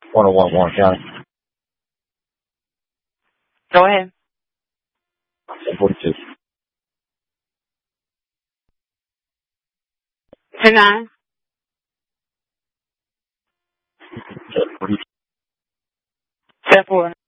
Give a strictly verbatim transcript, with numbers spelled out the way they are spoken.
one oh one Warren County. Go ahead. ten forty-two. Two nine. ten forty-two. Ten four.